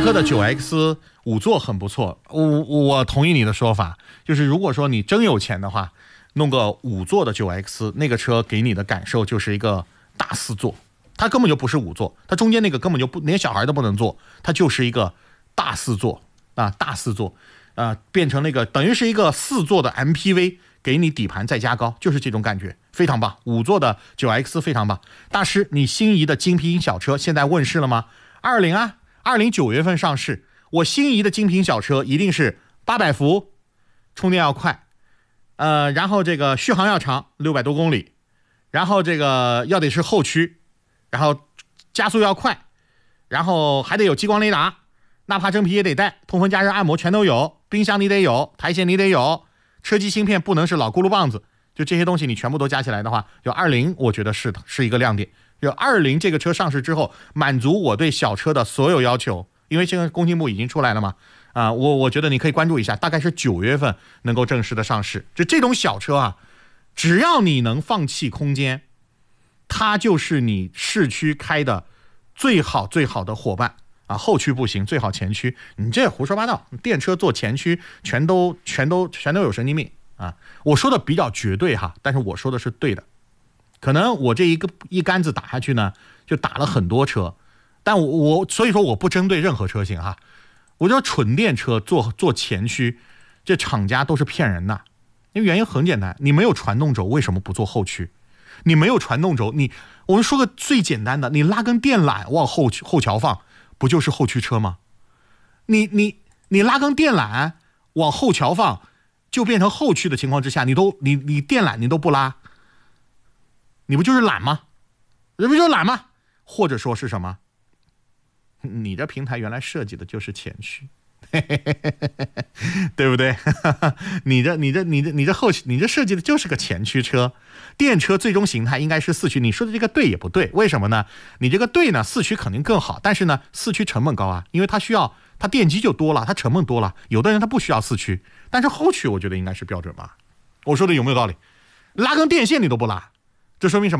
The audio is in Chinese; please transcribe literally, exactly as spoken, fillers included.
科的 九 X 五座很不错，我我同意你的说法，就是如果说你真有钱的话，弄个五座的 九 X， 那个车给你的感受就是一个大四座，它根本就不是五座，它中间那个根本就不连小孩都不能坐，它就是一个大四座啊，大四座啊，变成那个等于是一个四座的 M P V， 给你底盘再加高，就是这种感觉，非常棒。五座的 九 X 非常棒。大师，你心仪的精品小车现在问世了吗？二零啊，二零九月份上市。我心仪的精品小车一定是八百伏，充电要快，呃，然后这个续航要长，六百多公里，然后这个要得是后驱，然后加速要快，然后还得有激光雷达，纳帕真皮也得带，通风加热按摩全都有，冰箱你得有，台线你得有，车机芯片不能是老咕噜棒子，就这些东西你全部都加起来的话，有二零我觉得是是一个亮点。有二零这个车上市之后，满足我对小车的所有要求，因为现在工信部已经出来了嘛，啊、呃，我我觉得你可以关注一下，大概是九月份能够正式的上市。就这种小车啊，只要你能放弃空间，它就是你市区开的最好最好的伙伴啊。后驱不行，最好前驱。你这胡说八道，电车做前驱全都全都全都有神经病啊！我说的比较绝对哈，但是我说的是对的。可能我这一个一竿子打下去呢，就打了很多车，但我我所以说我不针对任何车型哈。我觉得纯电车做做前驱，这厂家都是骗人的。因为原因很简单，你没有传动轴，为什么不做后驱？你没有传动轴，你我们说个最简单的，你拉根电缆往后后桥放，不就是后驱车吗？你你你拉根电缆往后桥放，就变成后驱的情况之下，你都你你电缆你都不拉。你不就是懒吗？这不就是懒吗？或者说是什么？你这平台原来设计的就是前驱，对不对？你这你这你这你这后你这设计的就是个前驱车，电车最终形态应该是四驱。你说的这个对也不对，为什么呢？你这个对呢，四驱肯定更好，但是呢，四驱成本高啊，因为它需要它电机就多了，它成本多了。有的人他不需要四驱，但是后驱我觉得应该是标准吧。我说的有没有道理？拉根电线你都不拉。这说明什么？